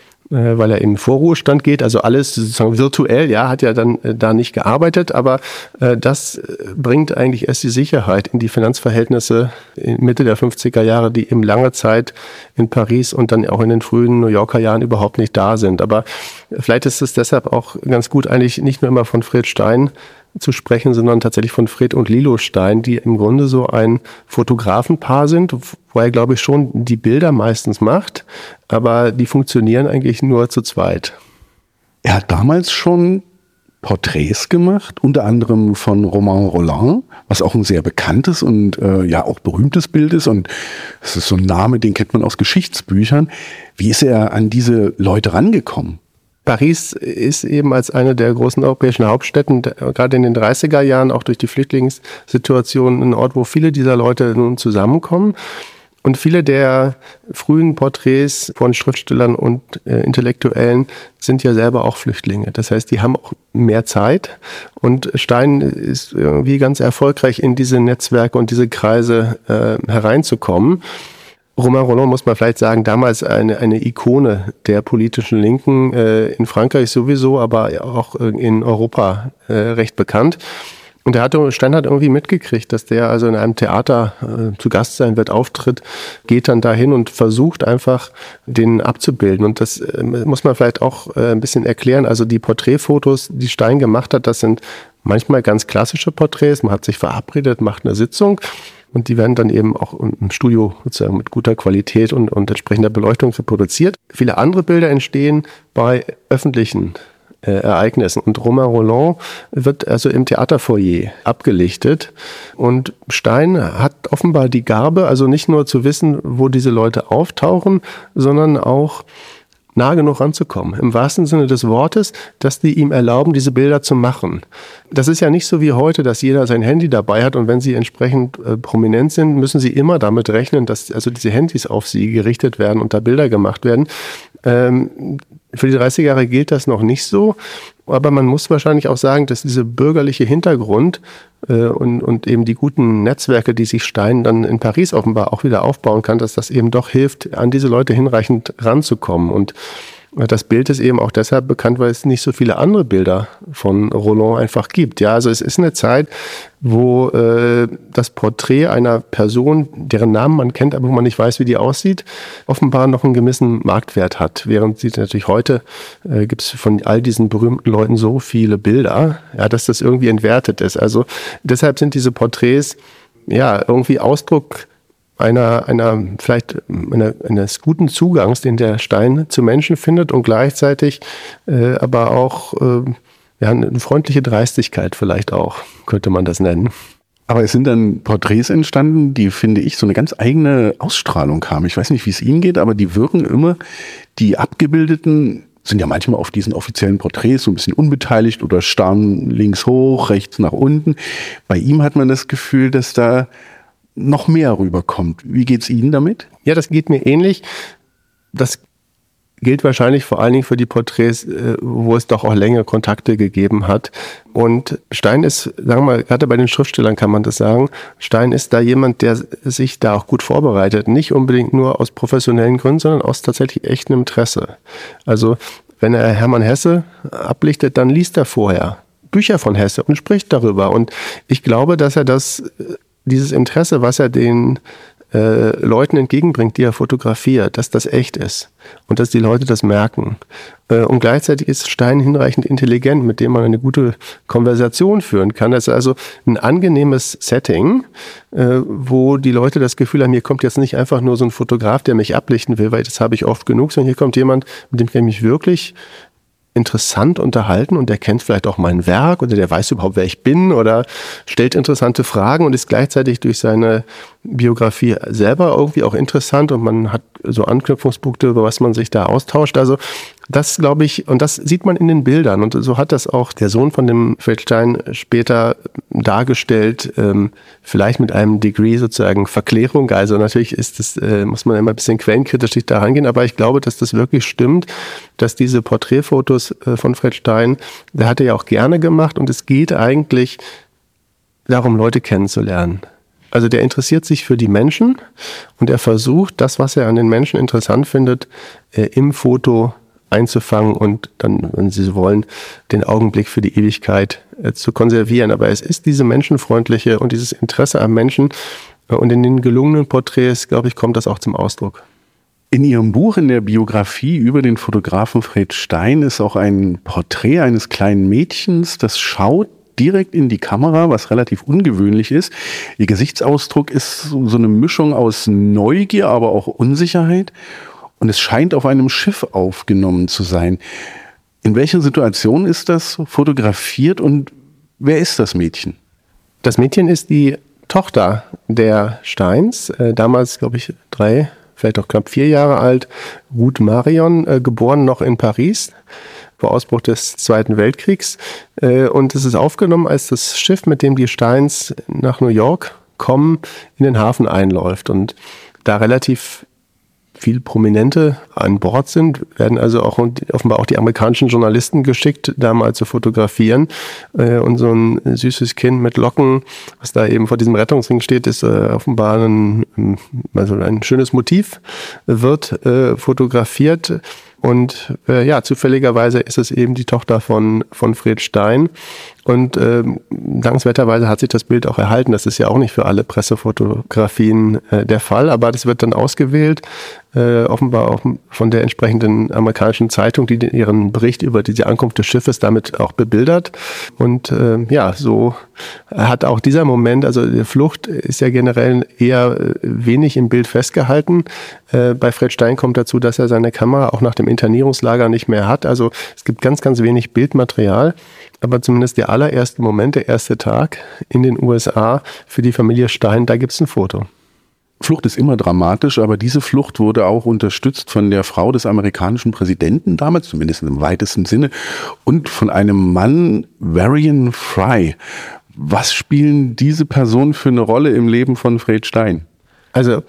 weil er im Vorruhestand geht, also alles sozusagen virtuell, ja, hat ja dann äh, da nicht gearbeitet, aber äh, das bringt eigentlich erst die Sicherheit in die Finanzverhältnisse in Mitte der fünfziger Jahre, die eben lange Zeit in Paris und dann auch in den frühen New Yorker Jahren überhaupt nicht da sind. Aber vielleicht ist es deshalb auch ganz gut, eigentlich nicht nur immer von Fred Stein zu sprechen, sondern tatsächlich von Fred und Lilo Stein, die im Grunde so ein Fotografenpaar sind, wo er, glaube ich, schon die Bilder meistens macht, aber die funktionieren eigentlich nur zu zweit. Er hat damals schon Porträts gemacht, unter anderem von Romain Rolland, was auch ein sehr bekanntes und äh, ja auch berühmtes Bild ist, und es ist so ein Name, den kennt man aus Geschichtsbüchern. Wie ist er an diese Leute rangekommen? Paris ist eben als eine der großen europäischen Hauptstädten, gerade in den dreißiger Jahren, auch durch die Flüchtlingssituation, ein Ort, wo viele dieser Leute nun zusammenkommen. Und viele der frühen Porträts von Schriftstellern und äh, Intellektuellen sind ja selber auch Flüchtlinge. Das heißt, die haben auch mehr Zeit. Und Stein ist irgendwie ganz erfolgreich, in diese Netzwerke und diese Kreise äh, hereinzukommen. Romain Rolland, muss man vielleicht sagen, damals eine, eine Ikone der politischen Linken, äh, in Frankreich sowieso, aber auch in Europa äh, recht bekannt. Und der hatte, Stein hat irgendwie mitgekriegt, dass der also in einem Theater äh, zu Gast sein wird, auftritt, geht dann dahin und versucht einfach, den abzubilden. Und das äh, muss man vielleicht auch äh, ein bisschen erklären. Also die Porträtfotos, die Stein gemacht hat, das sind manchmal ganz klassische Porträts. Man hat sich verabredet, macht eine Sitzung. Und die werden dann eben auch im Studio sozusagen mit guter Qualität und, und entsprechender Beleuchtung reproduziert. Viele andere Bilder entstehen bei öffentlichen äh, Ereignissen. Und Romain Rolland wird also im Theaterfoyer abgelichtet. Und Stein hat offenbar die Gabe, also nicht nur zu wissen, wo diese Leute auftauchen, sondern auch nah genug ranzukommen, im wahrsten Sinne des Wortes, dass die ihm erlauben, diese Bilder zu machen. Das ist ja nicht so wie heute, dass jeder sein Handy dabei hat, und wenn sie entsprechend äh, prominent sind, müssen sie immer damit rechnen, dass also diese Handys auf sie gerichtet werden und da Bilder gemacht werden. Ähm, für die dreißiger Jahre gilt das noch nicht so, aber man muss wahrscheinlich auch sagen, dass dieser bürgerliche Hintergrund äh, und, und eben die guten Netzwerke, die sich Stein dann in Paris offenbar auch wieder aufbauen kann, dass das eben doch hilft, an diese Leute hinreichend ranzukommen. Und das Bild ist eben auch deshalb bekannt, weil es nicht so viele andere Bilder von Rolland einfach gibt. Ja, also es ist eine Zeit, wo äh, das Porträt einer Person, deren Namen man kennt, aber wo man nicht weiß, wie die aussieht, offenbar noch einen gewissen Marktwert hat. Während sie natürlich heute äh, gibt es von all diesen berühmten Leuten so viele Bilder, ja, dass das irgendwie entwertet ist. Also deshalb sind diese Porträts ja irgendwie Ausdruck einer, einer vielleicht einer, eines guten Zugangs, den der Stein zu Menschen findet, und gleichzeitig äh, aber auch äh, ja, eine freundliche Dreistigkeit vielleicht auch, könnte man das nennen. Aber es sind dann Porträts entstanden, die, finde ich, so eine ganz eigene Ausstrahlung haben. Ich weiß nicht, wie es Ihnen geht, aber die wirken immer, die Abgebildeten, sind ja manchmal auf diesen offiziellen Porträts so ein bisschen unbeteiligt oder starren links hoch, rechts nach unten. Bei ihm hat man das Gefühl, dass da noch mehr rüberkommt. Wie geht's Ihnen damit? Ja, das geht mir ähnlich. Das gilt wahrscheinlich vor allen Dingen für die Porträts, wo es doch auch längere Kontakte gegeben hat. Und Stein ist, sagen wir mal, gerade bei den Schriftstellern kann man das sagen, Stein ist da jemand, der sich da auch gut vorbereitet. Nicht unbedingt nur aus professionellen Gründen, sondern aus tatsächlich echtem Interesse. Also wenn er Hermann Hesse ablichtet, dann liest er vorher Bücher von Hesse und spricht darüber. Und ich glaube, dass er das, dieses Interesse, was er den Äh, Leuten entgegenbringt, die er fotografiert, dass das echt ist und dass die Leute das merken. Äh, und gleichzeitig ist Stein hinreichend intelligent, mit dem man eine gute Konversation führen kann. Das ist also ein angenehmes Setting, äh, wo die Leute das Gefühl haben, hier kommt jetzt nicht einfach nur so ein Fotograf, der mich ablichten will, weil das habe ich oft genug, sondern hier kommt jemand, mit dem kann ich mich wirklich interessant unterhalten und der kennt vielleicht auch mein Werk oder der weiß überhaupt, wer ich bin oder stellt interessante Fragen und ist gleichzeitig durch seine Biografie selber irgendwie auch interessant und man hat so Anknüpfungspunkte, über was man sich da austauscht. Also das glaube ich, und das sieht man in den Bildern und so hat das auch der Sohn von dem Fred Stein später dargestellt, ähm, vielleicht mit einem Degree sozusagen Verklärung. Also natürlich ist das, äh, muss man immer ein bisschen quellenkritisch sich da rangehen, aber ich glaube, dass das wirklich stimmt, dass diese Porträtfotos äh, von Fred Stein, der hat er ja auch gerne gemacht und es geht eigentlich darum, Leute kennenzulernen. Also der interessiert sich für die Menschen und er versucht, das, was er an den Menschen interessant findet, äh, im Foto einzufangen und dann, wenn Sie so wollen, den Augenblick für die Ewigkeit äh, zu konservieren. Aber es ist diese menschenfreundliche und dieses Interesse am Menschen äh, und in den gelungenen Porträts, glaube ich, kommt das auch zum Ausdruck. In Ihrem Buch, in der Biografie über den Fotografen Fred Stein, ist auch ein Porträt eines kleinen Mädchens, das schaut direkt in die Kamera, was relativ ungewöhnlich ist. Ihr Gesichtsausdruck ist so eine Mischung aus Neugier, aber auch Unsicherheit. Und es scheint auf einem Schiff aufgenommen zu sein. In welcher Situation ist das fotografiert und wer ist das Mädchen? Das Mädchen ist die Tochter der Steins, äh, damals glaube ich drei, vielleicht auch knapp vier Jahre alt, Ruth Marion, äh, geboren noch in Paris vor Ausbruch des Zweiten Weltkriegs. Äh, und es ist aufgenommen, als das Schiff, mit dem die Steins nach New York kommen, in den Hafen einläuft. Und da relativ viel Prominente an Bord sind, werden also auch offenbar auch die amerikanischen Journalisten geschickt, da mal zu fotografieren. Und so ein süßes Kind mit Locken, was da eben vor diesem Rettungsring steht, ist offenbar ein, also ein schönes Motiv, wird fotografiert. Und äh, ja, zufälligerweise ist es eben die Tochter von, von Fred Stein. Und äh, dankenswerterweise hat sich das Bild auch erhalten. Das ist ja auch nicht für alle Pressefotografien äh, der Fall, aber das wird dann ausgewählt, äh, offenbar auch von der entsprechenden amerikanischen Zeitung, die ihren Bericht über diese Ankunft des Schiffes damit auch bebildert. Und äh, ja, so hat auch dieser Moment, also die Flucht ist ja generell eher wenig im Bild festgehalten. Äh, bei Fred Stein kommt dazu, dass er seine Kamera auch nach dem Internierungslager nicht mehr hat. Also es gibt ganz, ganz wenig Bildmaterial. Aber zumindest der allererste Moment, der erste Tag in den U S A für die Familie Stein, da gibt es ein Foto. Flucht ist immer dramatisch, aber diese Flucht wurde auch unterstützt von der Frau des amerikanischen Präsidenten damals, zumindest im weitesten Sinne, und von einem Mann, Varian Fry. Was spielen diese Personen für eine Rolle im Leben von Fred Stein? Also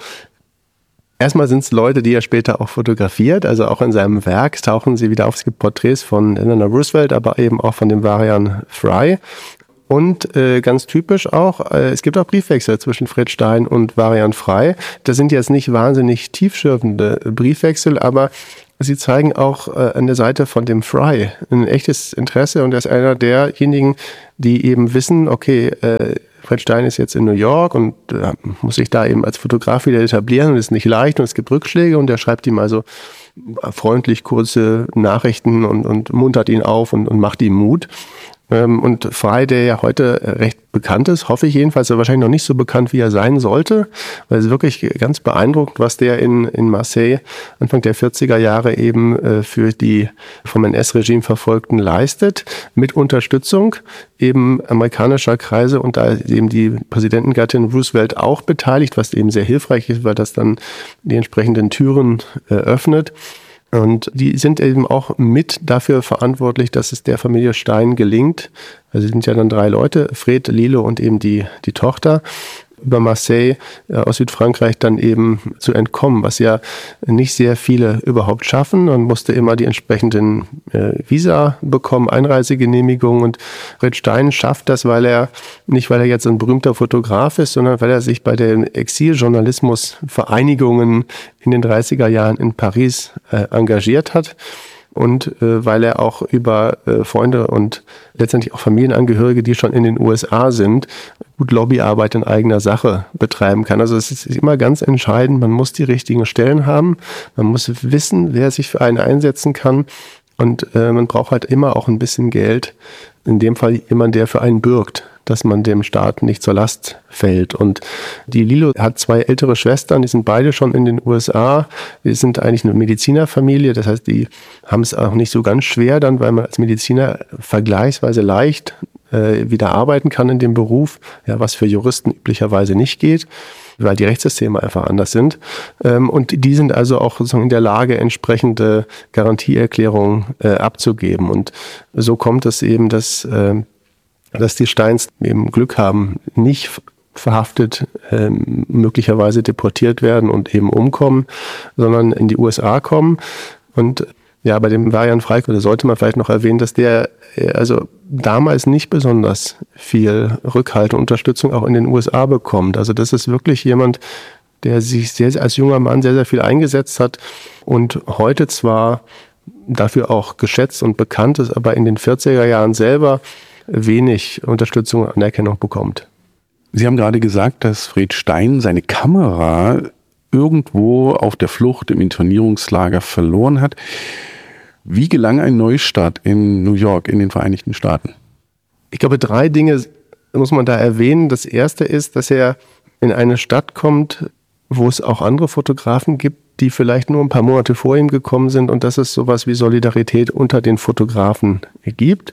erstmal sind es Leute, die er später auch fotografiert, also auch in seinem Werk tauchen sie wieder auf. Es gibt Porträts von Eleanor Roosevelt, aber eben auch von dem Varian Fry. Und äh, ganz typisch auch, äh, es gibt auch Briefwechsel zwischen Fred Stein und Varian Fry. Das sind jetzt nicht wahnsinnig tiefschürfende Briefwechsel, aber sie zeigen auch äh, an der Seite von dem Fry ein echtes Interesse und er ist einer derjenigen, die eben wissen, okay, äh, Fred Stein ist jetzt in New York und äh, muss sich da eben als Fotograf wieder etablieren und ist nicht leicht und es gibt Rückschläge und er schreibt ihm also freundlich kurze Nachrichten und, und muntert ihn auf und, und macht ihm Mut. Und Fry, der ja heute recht bekannt ist, hoffe ich jedenfalls, er wahrscheinlich noch nicht so bekannt, wie er sein sollte, weil es ist wirklich ganz beeindruckend, was der in, in Marseille Anfang der vierziger Jahre eben äh, für die vom N S-Regime Verfolgten leistet, mit Unterstützung eben amerikanischer Kreise und da ist eben die Präsidentengattin Roosevelt auch beteiligt, was eben sehr hilfreich ist, weil das dann die entsprechenden Türen äh, öffnet. Und die sind eben auch mit dafür verantwortlich, dass es der Familie Stein gelingt. Also es sind ja dann drei Leute, Fred, Lilo und eben die, die Tochter, über Marseille äh, aus Südfrankreich dann eben zu entkommen, was ja nicht sehr viele überhaupt schaffen. Man musste immer die entsprechenden äh, Visa bekommen, Einreisegenehmigungen, und Fred Stein schafft das, weil er, nicht weil er jetzt ein berühmter Fotograf ist, sondern weil er sich bei den Exiljournalismusvereinigungen in den dreißiger Jahren in Paris äh, engagiert hat. Und äh, weil er auch über äh, Freunde und letztendlich auch Familienangehörige, die schon in den U S A sind, gut Lobbyarbeit in eigener Sache betreiben kann. Also es ist immer ganz entscheidend, man muss die richtigen Stellen haben, man muss wissen, wer sich für einen einsetzen kann, und äh, man braucht halt immer auch ein bisschen Geld, in dem Fall jemand, der für einen bürgt, dass man dem Staat nicht zur Last fällt. Und die Lilo hat zwei ältere Schwestern, die sind beide schon in den U S A. Die sind eigentlich eine Medizinerfamilie, das heißt, die haben es auch nicht so ganz schwer dann, weil man als Mediziner vergleichsweise leicht äh, wieder arbeiten kann in dem Beruf, ja, was für Juristen üblicherweise nicht geht, weil die Rechtssysteme einfach anders sind. Ähm, und die sind also auch sozusagen in der Lage, entsprechende Garantieerklärungen äh, abzugeben. Und so kommt es eben, dass äh, dass die Steins eben Glück haben, nicht verhaftet, äh, möglicherweise deportiert werden und eben umkommen, sondern in die U S A kommen. Und ja, bei dem Varian Freik, oder sollte man vielleicht noch erwähnen, dass der äh, also damals nicht besonders viel Rückhalt und Unterstützung auch in den U S A bekommt. Also das ist wirklich jemand, der sich sehr, als junger Mann sehr, sehr viel eingesetzt hat und heute zwar dafür auch geschätzt und bekannt ist, aber in den vierziger Jahren selber wenig Unterstützung und Anerkennung bekommt. Sie haben gerade gesagt, dass Fred Stein seine Kamera irgendwo auf der Flucht im Internierungslager verloren hat. Wie gelang ein Neustart in New York, in den Vereinigten Staaten? Ich glaube, drei Dinge muss man da erwähnen. Das erste ist, dass er in eine Stadt kommt, wo es auch andere Fotografen gibt, die vielleicht nur ein paar Monate vor ihm gekommen sind, und dass es sowas wie Solidarität unter den Fotografen gibt,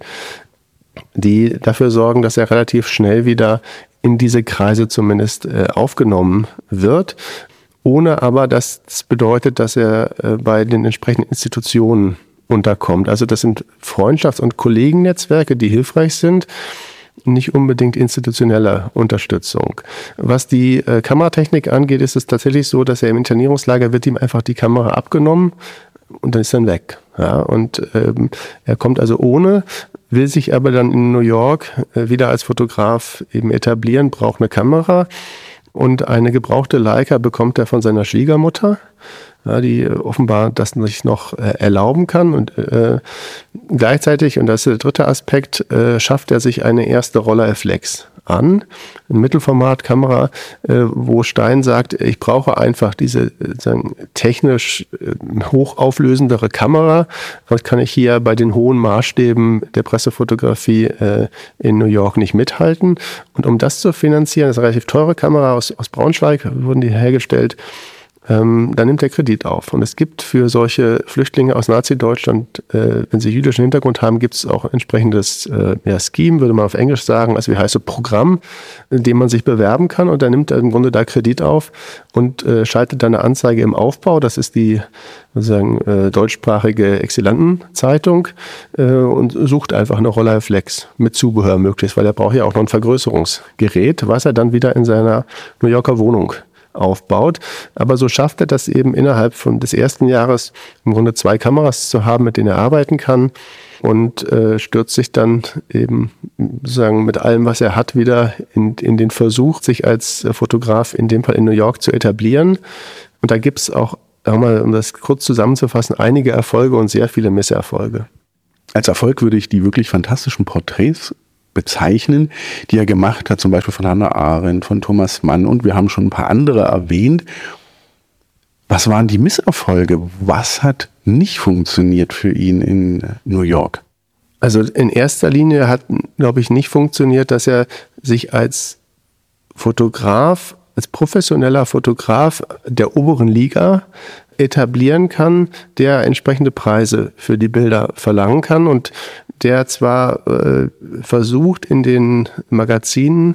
die dafür sorgen, dass er relativ schnell wieder in diese Kreise zumindest äh, aufgenommen wird, ohne aber, dass das bedeutet, dass er äh, bei den entsprechenden Institutionen unterkommt. Also das sind Freundschafts- und Kollegennetzwerke, die hilfreich sind, nicht unbedingt institutionelle Unterstützung. Was die äh, Kameratechnik angeht, ist es tatsächlich so, dass er im Internierungslager wird ihm einfach die Kamera abgenommen und dann ist er weg. Ja, und ähm, er kommt also ohne, will sich aber dann in New York äh, wieder als Fotograf eben etablieren, braucht eine Kamera, und eine gebrauchte Leica bekommt er von seiner Schwiegermutter, ja, die offenbar das sich noch äh, erlauben kann, und äh, gleichzeitig, und das ist der dritte Aspekt, äh, schafft er sich eine erste Rolleiflex an, eine Mittelformatkamera, äh, wo Stein sagt, ich brauche einfach diese sagen, technisch äh, hochauflösendere Kamera, was kann ich hier bei den hohen Maßstäben der Pressefotografie äh, in New York nicht mithalten. Und um das zu finanzieren, das ist eine relativ teure Kamera aus, aus Braunschweig, wurden die hergestellt, Ähm, dann nimmt er Kredit auf. Und es gibt für solche Flüchtlinge aus Nazi-Deutschland, äh, wenn sie jüdischen Hintergrund haben, gibt es auch entsprechendes äh, ja, Scheme, würde man auf Englisch sagen, also wie heißt so Programm, in dem man sich bewerben kann. Und dann nimmt er im Grunde da Kredit auf und äh, schaltet dann eine Anzeige im Aufbau. Das ist die sozusagen äh, deutschsprachige Exzellentenzeitung äh, und sucht einfach eine Rolleiflex mit Zubehör möglichst, weil er braucht ja auch noch ein Vergrößerungsgerät, was er dann wieder in seiner New Yorker Wohnung aufbaut. Aber so schafft er das eben innerhalb von des ersten Jahres im Grunde zwei Kameras zu haben, mit denen er arbeiten kann, und äh, stürzt sich dann eben sozusagen mit allem, was er hat, wieder in, in den Versuch, sich als Fotograf in dem Fall in New York zu etablieren. Und da gibt es auch, mal, um das kurz zusammenzufassen, einige Erfolge und sehr viele Misserfolge. Als Erfolg würde ich die wirklich fantastischen Porträts bezeichnen, die er gemacht hat, zum Beispiel von Hannah Arendt, von Thomas Mann, und wir haben schon ein paar andere erwähnt. Was waren die Misserfolge? Was hat nicht funktioniert für ihn in New York? Also in erster Linie hat, glaube ich, nicht funktioniert, dass er sich als Fotograf, als professioneller Fotograf der oberen Liga etablieren kann, der entsprechende Preise für die Bilder verlangen kann und der zwar äh, versucht, in den Magazinen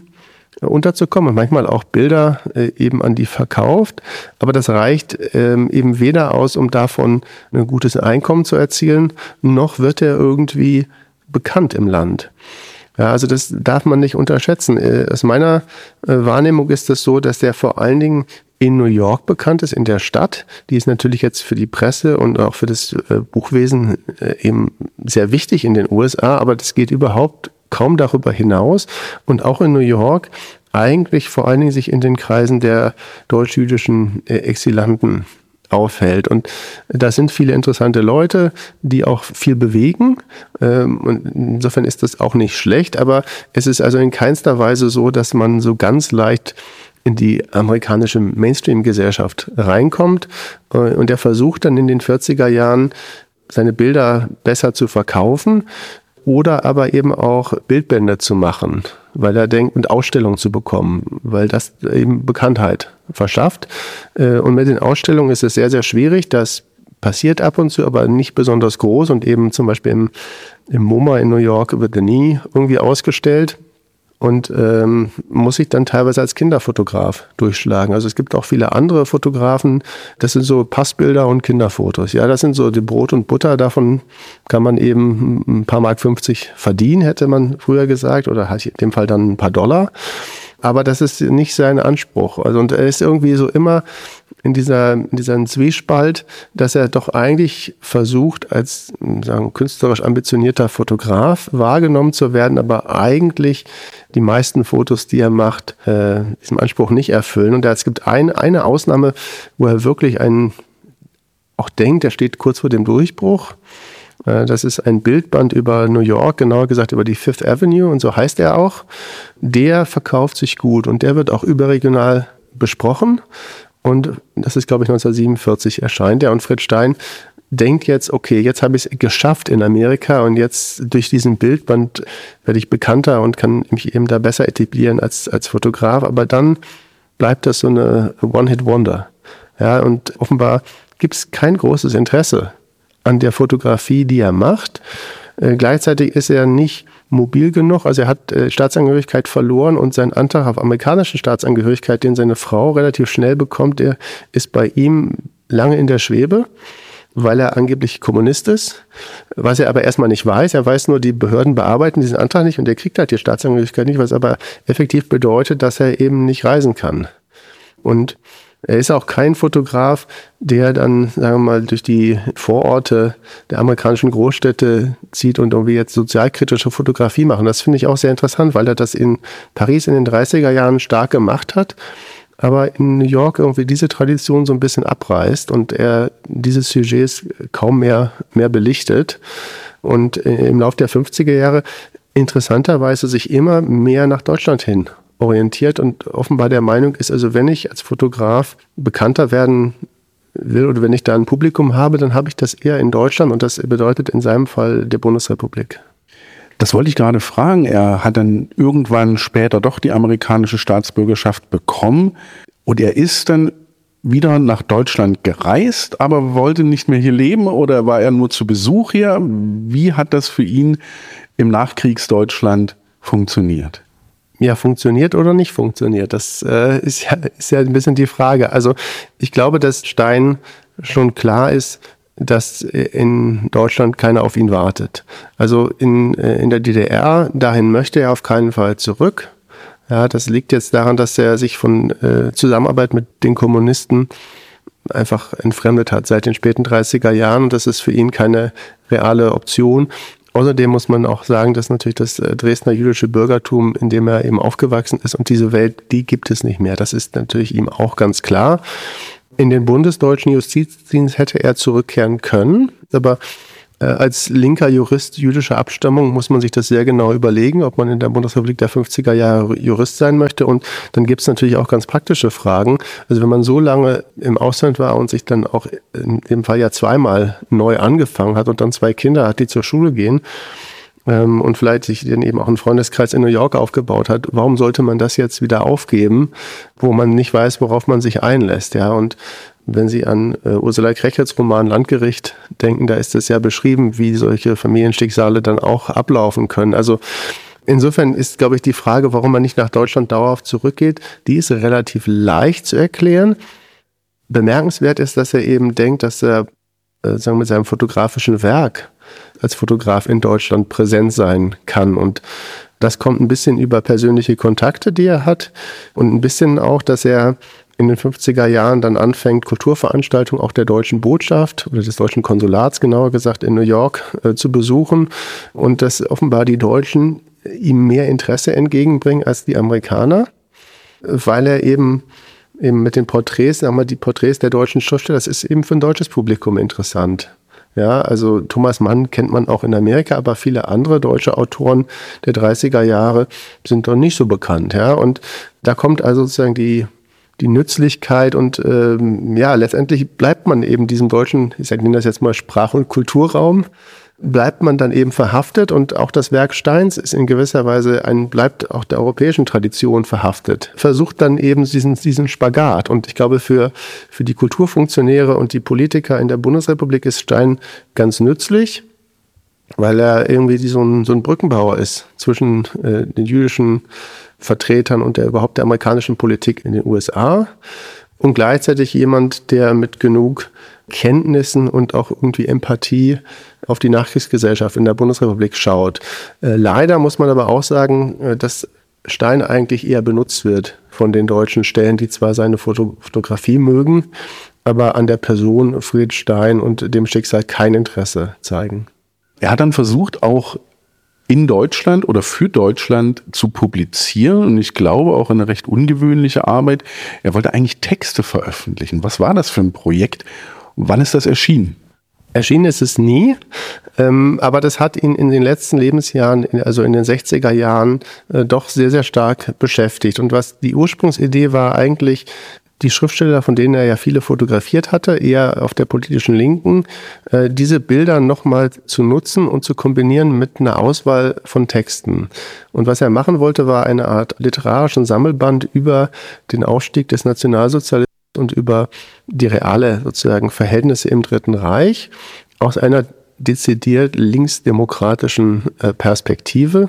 unterzukommen und manchmal auch Bilder äh, eben an die verkauft. Aber das reicht ähm, eben weder aus, um davon ein gutes Einkommen zu erzielen, noch wird er irgendwie bekannt im Land. Ja, also das darf man nicht unterschätzen. Äh, aus meiner äh, Wahrnehmung ist es so, dass der vor allen Dingen in New York bekannt ist, in der Stadt. Die ist natürlich jetzt für die Presse und auch für das äh, Buchwesen äh, eben sehr wichtig in den U S A, aber das geht überhaupt kaum darüber hinaus und auch in New York eigentlich vor allen Dingen sich in den Kreisen der deutsch-jüdischen äh, Exilanten aufhält. Und da sind viele interessante Leute, die auch viel bewegen. Ähm, und insofern ist das auch nicht schlecht, aber es ist also in keinster Weise so, dass man so ganz leicht in die amerikanische Mainstream-Gesellschaft reinkommt. Äh, und er versucht dann in den vierziger Jahren, seine Bilder besser zu verkaufen oder aber eben auch Bildbände zu machen, weil er denkt, und Ausstellungen zu bekommen, weil das eben Bekanntheit verschafft. Und mit den Ausstellungen ist es sehr, sehr schwierig. Das passiert ab und zu, aber nicht besonders groß. Und eben zum Beispiel im, im MoMA in New York wird er nie irgendwie ausgestellt. Und ähm, muss sich dann teilweise als Kinderfotograf durchschlagen. Also es gibt auch viele andere Fotografen, das sind so Passbilder und Kinderfotos. Ja, das sind so die Brot und Butter, davon kann man eben ein paar Mark fünfzig verdienen, hätte man früher gesagt, oder halt in dem Fall dann ein paar Dollar. Aber das ist nicht sein Anspruch. Also und er ist irgendwie so immer in dieser, in diesem Zwiespalt, dass er doch eigentlich versucht, als sagen, künstlerisch ambitionierter Fotograf wahrgenommen zu werden, aber eigentlich die meisten Fotos, die er macht, äh, diesem Anspruch nicht erfüllen. Und es gibt ein, eine Ausnahme, wo er wirklich einen, auch denkt, er steht kurz vor dem Durchbruch. Äh, das ist ein Bildband über New York, genauer gesagt über die Fifth Avenue, und so heißt er auch. Der verkauft sich gut und der wird auch überregional besprochen. Und das ist, glaube ich, neunzehnhundertsiebenundvierzig erscheint er. Und Fred Stein denkt jetzt, okay, jetzt habe ich es geschafft in Amerika und jetzt durch diesen Bildband werde ich bekannter und kann mich eben da besser etablieren als, als Fotograf. Aber dann bleibt das so eine One-Hit-Wonder. Ja, und offenbar gibt es kein großes Interesse an der Fotografie, die er macht. Äh, gleichzeitig ist er nicht mobil genug, also er hat äh, Staatsangehörigkeit verloren und sein Antrag auf amerikanische Staatsangehörigkeit, den seine Frau relativ schnell bekommt, der ist bei ihm lange in der Schwebe, weil er angeblich Kommunist ist, was er aber erstmal nicht weiß. Er weiß nur, die Behörden bearbeiten diesen Antrag nicht und er kriegt halt die Staatsangehörigkeit nicht, was aber effektiv bedeutet, dass er eben nicht reisen kann. Und er ist auch kein Fotograf, der dann, sagen wir mal, durch die Vororte der amerikanischen Großstädte zieht und irgendwie jetzt sozialkritische Fotografie macht. Und das finde ich auch sehr interessant, weil er das in Paris in den dreißiger Jahren stark gemacht hat, aber in New York irgendwie diese Tradition so ein bisschen abreißt und er diese Sujets kaum mehr, mehr belichtet. Und im Laufe der fünfziger Jahre interessanterweise sich immer mehr nach Deutschland hin orientiert und offenbar der Meinung ist, also wenn ich als Fotograf bekannter werden will oder wenn ich da ein Publikum habe, dann habe ich das eher in Deutschland und das bedeutet in seinem Fall der Bundesrepublik. Das wollte ich gerade fragen. Er hat dann irgendwann später doch die amerikanische Staatsbürgerschaft bekommen und er ist dann wieder nach Deutschland gereist, aber wollte nicht mehr hier leben oder war er nur zu Besuch hier? Wie hat das für ihn im Nachkriegsdeutschland funktioniert? Ja, funktioniert oder nicht funktioniert, das äh, ist, ja, ist ja ein bisschen die Frage. Also ich glaube, dass Stein schon klar ist, dass in Deutschland keiner auf ihn wartet. Also in, in der D D R, dahin möchte er auf keinen Fall zurück. Ja, das liegt jetzt daran, dass er sich von äh, Zusammenarbeit mit den Kommunisten einfach entfremdet hat seit den späten dreißiger Jahren und das ist für ihn keine reale Option. Außerdem muss man auch sagen, dass natürlich das Dresdner jüdische Bürgertum, in dem er eben aufgewachsen ist und diese Welt, die gibt es nicht mehr. Das ist natürlich ihm auch ganz klar. In den bundesdeutschen Justizdienst hätte er zurückkehren können, aber äh, als linker Jurist jüdischer Abstammung muss man sich das sehr genau überlegen, ob man in der Bundesrepublik der fünfziger Jahre Jurist sein möchte. Und dann gibt es natürlich auch ganz praktische Fragen. Also wenn man so lange im Ausland war und sich dann auch in dem Fall ja zweimal neu angefangen hat und dann zwei Kinder hat, die zur Schule gehen, ähm, und vielleicht sich dann eben auch einen Freundeskreis in New York aufgebaut hat, warum sollte man das jetzt wieder aufgeben, wo man nicht weiß, worauf man sich einlässt, ja, und wenn Sie an äh, Ursula Krechels Roman Landgericht denken, da ist es ja beschrieben, wie solche Familienschicksale dann auch ablaufen können. Also Insofern ist, glaube ich, die Frage, warum man nicht nach Deutschland dauerhaft zurückgeht, die ist relativ leicht zu erklären. Bemerkenswert ist, dass er eben denkt, dass er äh, sagen wir, mit seinem fotografischen Werk als Fotograf in Deutschland präsent sein kann. Und das kommt ein bisschen über persönliche Kontakte, die er hat, und ein bisschen auch, dass er in den fünfziger Jahren dann anfängt, Kulturveranstaltungen auch der deutschen Botschaft oder des deutschen Konsulats, genauer gesagt, in New York äh, zu besuchen, und dass offenbar die Deutschen ihm mehr Interesse entgegenbringen als die Amerikaner, weil er eben eben mit den Porträts, sagen wir, die Porträts der deutschen Schriftsteller, das ist eben für ein deutsches Publikum interessant. Ja, also Thomas Mann kennt man auch in Amerika, aber viele andere deutsche Autoren der dreißiger Jahre sind doch nicht so bekannt. Ja, und da kommt also sozusagen die die Nützlichkeit und ähm, ja, letztendlich bleibt man eben diesem deutschen, ich nenne das jetzt mal Sprach- und Kulturraum, bleibt man dann eben verhaftet, und auch das Werk Steins ist in gewisser Weise ein, bleibt auch der europäischen Tradition verhaftet. Versucht dann eben diesen, diesen Spagat, und ich glaube, für, für die Kulturfunktionäre und die Politiker in der Bundesrepublik ist Stein ganz nützlich, weil er irgendwie so ein, so ein Brückenbauer ist zwischen äh, den jüdischen Vertretern und der überhaupt der amerikanischen Politik in den U S A, und gleichzeitig jemand, der mit genug Kenntnissen und auch irgendwie Empathie auf die Nachkriegsgesellschaft in der Bundesrepublik schaut. Äh, leider muss man aber auch sagen, äh, dass Stein eigentlich eher benutzt wird von den deutschen Stellen, die zwar seine Foto- Fotografie mögen, aber an der Person Friedrich Stein und dem Schicksal kein Interesse zeigen. Er hat dann versucht, auch in Deutschland oder für Deutschland zu publizieren, und ich glaube auch eine recht ungewöhnliche Arbeit. Er wollte eigentlich Texte veröffentlichen. Was war das für ein Projekt? Wann ist das erschienen? Erschienen ist es nie, ähm, aber das hat ihn in den letzten Lebensjahren, also in den sechziger Jahren, äh, doch sehr, sehr stark beschäftigt. Und was die Ursprungsidee war, eigentlich die Schriftsteller, von denen er ja viele fotografiert hatte, eher auf der politischen Linken, äh, diese Bilder nochmal zu nutzen und zu kombinieren mit einer Auswahl von Texten. Und was er machen wollte, war eine Art literarischen Sammelband über den Aufstieg des Nationalsozialismus und über die reale sozusagen Verhältnisse im Dritten Reich aus einer dezidiert linksdemokratischen äh, Perspektive.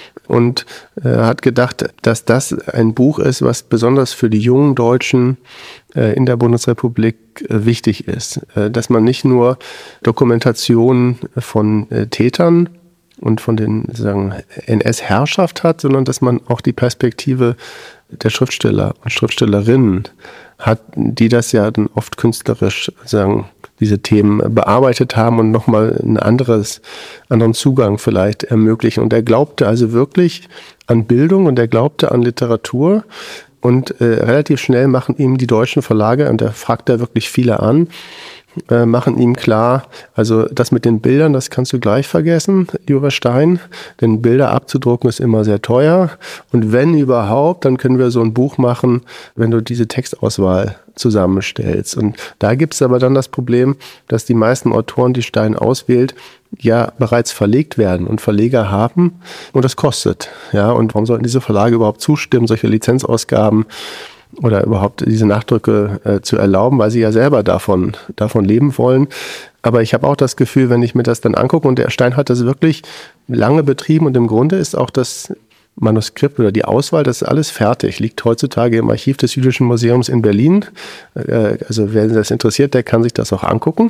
Und äh, hat gedacht, dass das ein Buch ist, was besonders für die jungen Deutschen äh, in der Bundesrepublik äh, wichtig ist. Äh, dass man nicht nur Dokumentationen von äh, Tätern und von den sozusagen N S-Herrschaft hat, sondern dass man auch die Perspektive der Schriftsteller und Schriftstellerinnen hat, die das ja dann oft künstlerisch sagen, diese Themen bearbeitet haben und nochmal einen anderes, anderen Zugang vielleicht ermöglichen. Und er glaubte also wirklich an Bildung, und er glaubte an Literatur, und äh, relativ schnell machen ihm die deutschen Verlage, und da fragt er wirklich viele an, äh, machen ihm klar, also das mit den Bildern, das kannst du gleich vergessen, lieber Stein, denn Bilder abzudrucken ist immer sehr teuer, und wenn überhaupt, dann können wir so ein Buch machen, wenn du diese Textauswahl zusammenstellst. Und da gibt es aber dann das Problem, dass die meisten Autoren, die Stein auswählt, ja bereits verlegt werden und Verleger haben, und das kostet. Ja, und warum sollten diese Verlage überhaupt zustimmen, solche Lizenzausgaben oder überhaupt diese Nachdrücke äh, zu erlauben, weil sie ja selber davon, davon leben wollen. Aber ich habe auch das Gefühl, wenn ich mir das dann angucke, und der Stein hat das wirklich lange betrieben, und im Grunde ist auch das Manuskript oder die Auswahl, das ist alles fertig, liegt heutzutage im Archiv des Jüdischen Museums in Berlin. Äh, also wer das interessiert, der kann sich das auch angucken.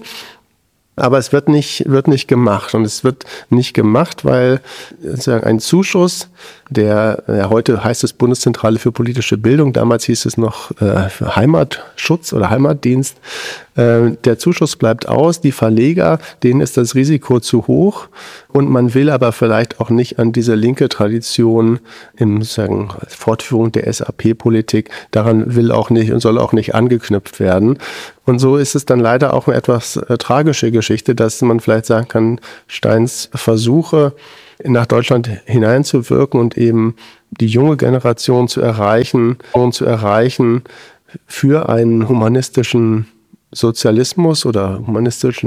Aber es wird nicht, wird nicht gemacht. Und es wird nicht gemacht, weil sozusagen ein Zuschuss, der, ja, heute heißt es Bundeszentrale für politische Bildung, damals hieß es noch äh, Heimatschutz oder Heimatdienst, äh, der Zuschuss bleibt aus. Die Verleger, denen ist das Risiko zu hoch, und man will aber vielleicht auch nicht an diese linke Tradition im sozusagen Fortführung der S A P-Politik, daran will auch nicht und soll auch nicht angeknüpft werden. Und so ist es dann leider auch eine etwas äh, tragische Geschichte, dass man vielleicht sagen kann, Steins Versuche, nach Deutschland hineinzuwirken und eben die junge Generation zu erreichen und zu erreichen für einen humanistischen Sozialismus oder humanistischen